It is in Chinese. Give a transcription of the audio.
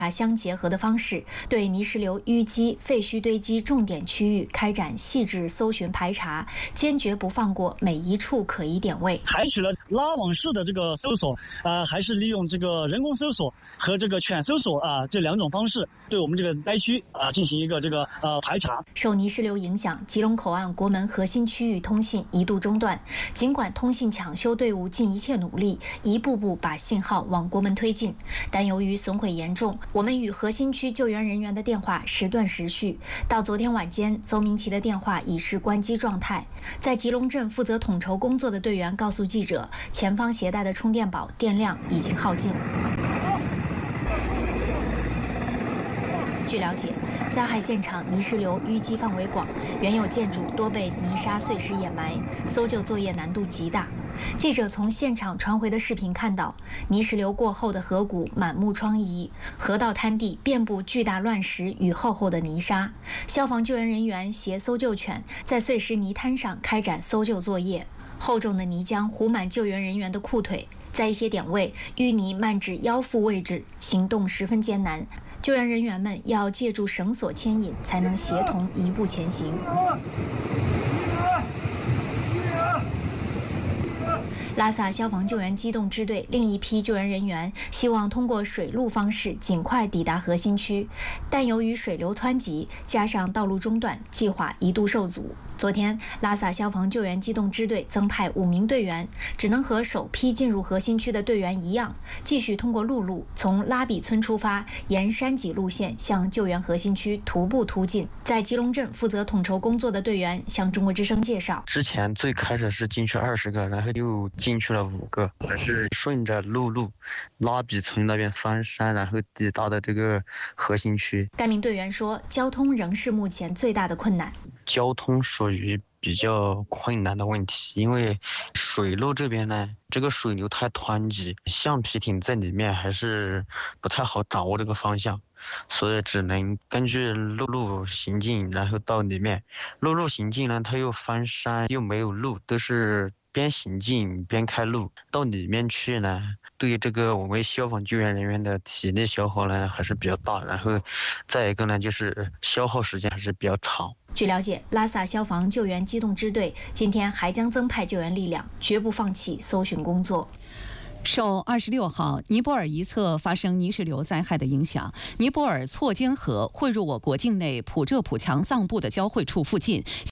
相结合的方式，对泥石流淤积、废墟堆积重点区域开展细致搜寻排查，坚决不放过每一处可疑点位。 采取了拉网式的这个搜索，还是利用这个人工搜索和这个犬搜索这两种方式，对我们这个灾区进行一个排查。 受泥石流影响，吉隆口岸国门核心区域通信一度中断。尽管通信抢修队伍尽一切努力，一步步把信号往国门推进，但由于损毁严重，我们与核心区救援人员的电话时断时续。到昨天晚间，邹明奇的电话已是关机状态。在吉隆镇负责统筹工作的队员告诉记者，前方携带的充电宝电量已经耗尽。据了解，灾害现场泥石流淤积范围广，原有建筑多被泥沙碎石掩埋，搜救作业难度极大。记者从现场传回的视频看到，泥石流过后的河谷满目疮痍，河道滩地遍布巨大乱石与厚厚的泥沙。消防救援人员携搜救犬在碎石泥滩上开展搜救作业，厚重的泥浆糊满救援人员的裤腿，在一些点位淤泥漫至腰腹位置，行动十分艰难。救援人员们要借助绳索牵引，才能协同一步前行。拉萨消防救援机动支队另一批救援人员希望通过水路方式尽快抵达核心区，但由于水流湍急，加上道路中断，计划一度受阻。昨天，拉萨消防救援机动支队增派5名队员，只能和首批进入核心区的队员一样，继续通过陆路从拉比村出发，沿山脊路线向救援核心区徒步突进。在吉隆镇负责统筹工作的队员向中国之声介绍， 之前最开始是进去20个，然后又进去了5个，还是顺着陆路拉比村那边翻山，然后抵达的这个核心区。 该名队员说，交通仍是目前最大的困难。 交通属于比较困难的问题，因为水路这边呢，这个水流太湍急，橡皮艇在里面还是不太好掌握这个方向，所以只能根据陆路行进，然后到里面。陆路行进呢，它又翻山又没有路，都是边行进边开路，到里面去呢，对这个我们消防救援人员的体力消耗呢还是比较大，然后再一个呢就是消耗时间还是比较长。 据了解，拉萨消防救援机动支队今天还将增派救援力量，绝不放弃搜寻工作。 受26号尼泊尔一侧发生泥石流灾害的影响，尼泊尔错坚河汇入我国境内普浙普强藏布的交汇处附近，